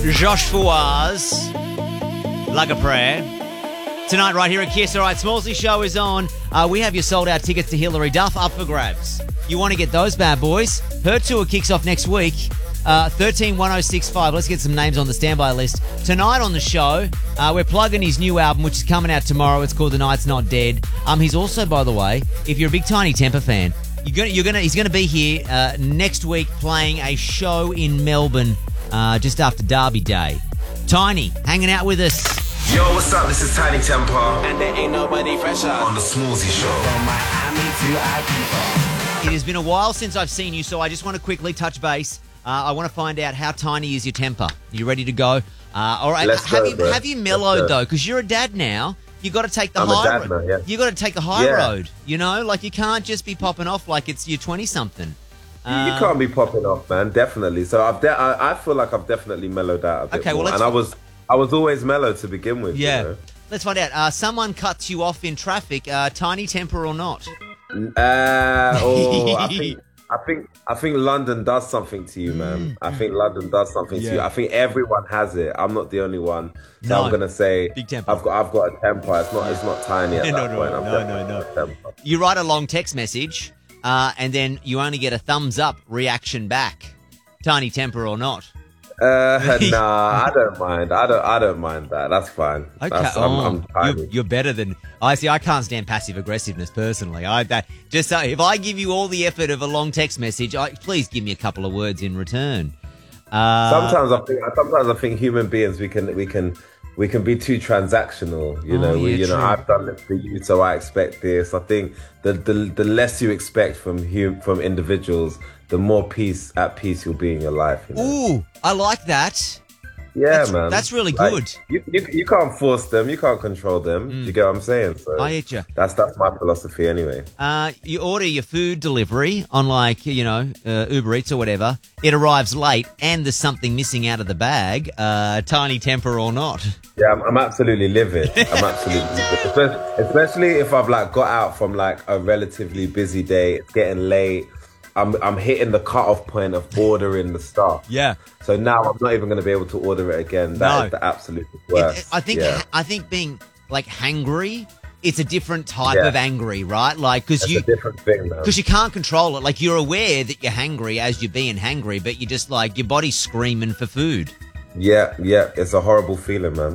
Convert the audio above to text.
Josh Fawaz, Like a Prayer. Tonight right here at Kiss. All right, Smallsy Show is on. We have your sold-out tickets to Hilary Duff up for grabs. You want to get those bad boys? Her tour kicks off next week. 131065. Let's get some names on the standby list. Tonight on the show, we're plugging his new album, which is coming out tomorrow. It's called The Night's Not Dead. He's also, by the way, if you're a big Tiny Temper fan, he's gonna be here next week playing a show in Melbourne just after Derby Day. Tiny, hanging out with us. Yo, what's up? This is Tiny Temper. And there ain't nobody fresher On the Smallsy Show. From Miami to Ibiza. It has been a while since I've seen you, so I just want to quickly touch base. I want to find out how tiny is your temper. You ready to go? All right. Have you mellowed though? Because you're a dad now. You got to take the high road. Now, yeah. You got to take the high road. You know, like you can't just be popping off like it's you're 20-something. You can't be popping off, man. Definitely. So I feel like I've definitely mellowed out a bit more. Well, and I was always mellow to begin with. Yeah. You know? Let's find out. Someone cuts you off in traffic. Tiny temper or not? I think London does something to you, man. I think London does something to you. I think everyone has it. I'm not the only one. So I'm gonna say big temper. I've got a temper. It's not tiny at that point. No. You write a long text message, and then you only get a thumbs up reaction back. Tiny temper or not? Nah, I don't mind. I don't mind that. That's fine. Okay, I'm you're better than I see. I can't stand passive aggressiveness personally. If I give you all the effort of a long text message, please give me a couple of words in return. Sometimes I think human beings we can be too transactional. You know, I've done this for you, so I expect this. I think the less you expect from individuals, the more at peace you'll be in your life. You know? Ooh, I like that. Yeah, man. That's really good. You can't force them. You can't control them. Do you get what I'm saying? So I get you. That's my philosophy anyway. You order your food delivery on Uber Eats or whatever. It arrives late and there's something missing out of the bag. Tiny temper or not? Yeah, I'm absolutely livid. Especially if I've got out from a relatively busy day. It's getting late. I'm hitting the cutoff point of ordering the stuff. Yeah. So now I'm not even going to be able to order it again. That is the absolute worst. I think being hangry, it's a different type of angry, right? It's a different thing, man. Because you can't control it. You're aware that you're hangry as you're being hangry, but you just your body's screaming for food. Yeah. It's a horrible feeling, man.